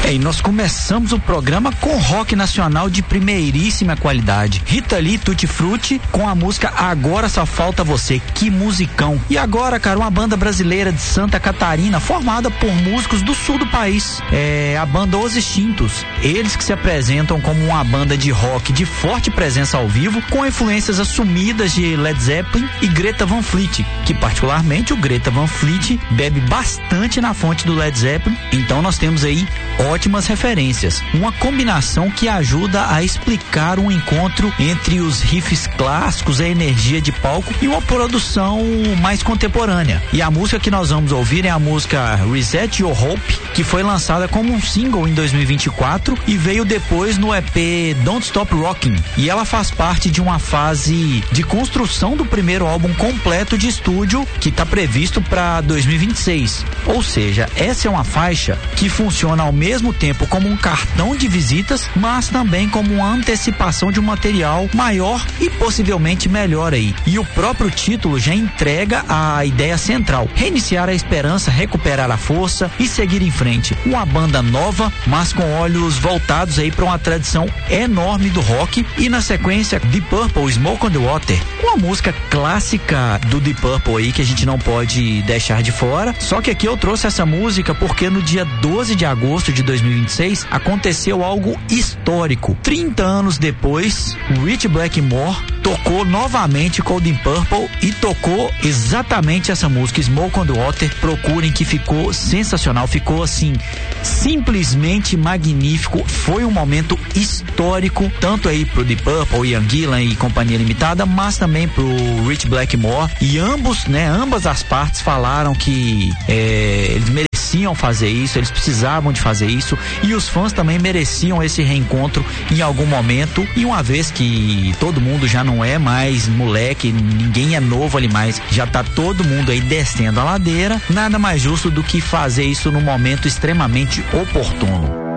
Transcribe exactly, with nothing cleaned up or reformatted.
É, e nós começamos o programa com rock nacional de primeiríssima qualidade. Rita Lee, Tutti Frutti, com a música Agora Só Falta Você. Que musicão. E agora, cara, uma banda brasileira de Santa Catarina, formada por músicos do sul do país. É a banda Os Extintos. Eles que se apresentam como uma banda de rock de forte presença ao vivo, com influências assumidas de Led Zeppelin e Greta Van Fleet, que particularmente o Greta Van Fleet bebe bastante na fonte do Led Zeppelin. Então nós temos aí ótimas referências. Uma combinação que ajuda a explicar um encontro entre os riffs clássicos, a energia de palco e uma produção mais contemporânea. E a música que nós vamos ouvir é a música Reset Your Hope, que foi lançada como um single em dois mil e vinte e quatro e veio depois no E P Don't Stop Rockin'. E ela faz parte de uma fase de construção do primeiro álbum completo de estúdio que está previsto para dois mil e vinte e seis. Ou seja, essa é uma faixa que funciona ao mesmo tempo como um cartão de visitas, mas também como uma antecipação de um material maior e possivelmente melhor aí. E o próprio título já entrega a ideia central: reiniciar a esperança, recuperar a força e seguir em frente. Uma banda nova, mas com olhos voltados aí para uma tradição enorme do rock. E na sequência, Deep Purple, Smoke on the Water, uma música clássica do Deep Purple aí que a gente não pode deixar de fora. Só que aqui eu trouxe essa música porque no dia doze de agosto de dois mil e vinte e seis aconteceu algo histórico. trinta anos depois, Rich Blackmore tocou novamente com o Deep Purple e tocou exatamente essa música, Smoke on the Water. Procurem, que ficou sensacional, ficou assim simplesmente magnífico. Foi um momento histórico, tanto aí pro Deep Purple, Ian Gillan e Companhia Limitada, mas também pro Rich Blackmore. E ambos, né, ambas as partes falaram que é, eles mereciam fazer isso, eles precisavam de fazer isso, e os fãs também mereciam esse reencontro em algum momento. E uma vez que todo mundo já não é mais moleque, ninguém é novo ali mais, já tá todo mundo aí descendo a ladeira, nada mais justo do que fazer isso num momento extremamente oportuno.